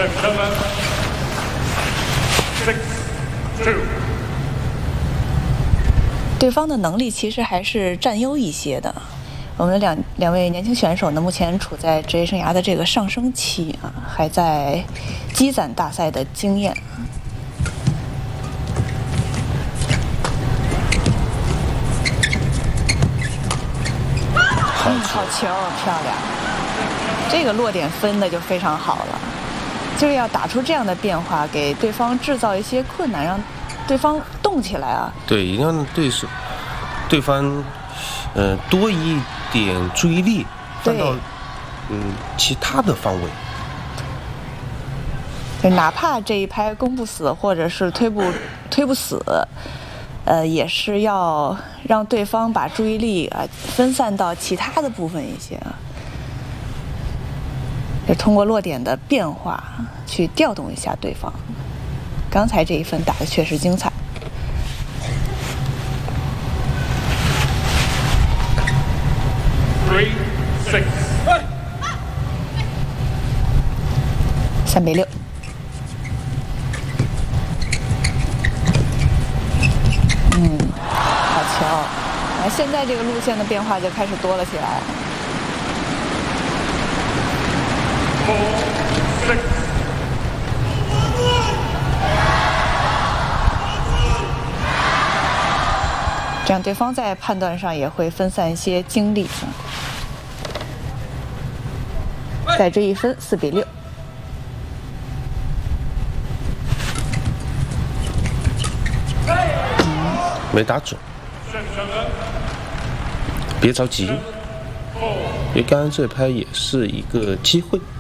对方的能力其实还是占优一些的。我们的两位年轻选手呢，目前处在职业生涯的这个上升期啊，还在积攒大赛的经验。好球，漂亮！这个落点分的就非常好了，就是要打出这样的变化，给对方制造一些困难，让对方动起来啊。 对，一定让对方多一点注意力放到其他的方位。 哪怕这一拍攻不死，或者是推不死，也是要让对方把注意力分散到其他的部分一些啊。就通过落点的变化去调动一下对方。刚才这一分打得确实精彩。3-6。好球！现在这个路线的变化就开始多了起来。这样对方在判断上也会分散一些精力。再追1分，4-6。 没打准，别着急，因为刚刚这拍也是一个机会。